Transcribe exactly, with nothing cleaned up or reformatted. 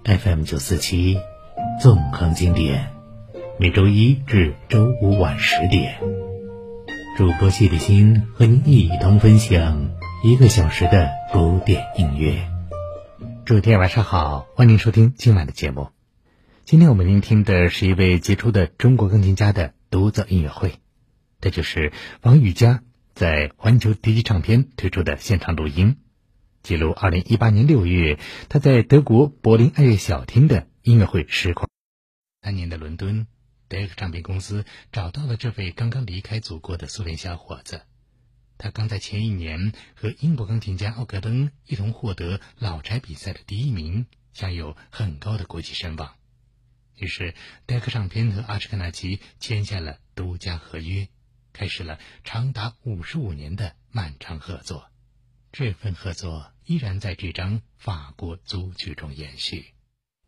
F M 九四七，纵横经典，每周一至周五晚十点，主播谢立新和您一同分享一个小时的古典音乐。诸位晚上好，欢迎收听今晚的节目。今天我们聆听的是一位杰出的中国钢琴家的独奏音乐会，这就是王羽佳在环球第一唱片推出的现场录音，记录二零一八年六月他在德国柏林爱乐小厅的音乐会实况。三年的伦敦，德克唱片公司找到了这位刚刚离开祖国的苏联小伙子。他刚在前一年和英国钢琴家奥格登一同获得老柴比赛的第一名，享有很高的国际声望。于是德克唱片和阿什肯纳奇签下了独家合约，开始了长达五十五年的漫长合作。这份合作依然在这张法国组曲中延续。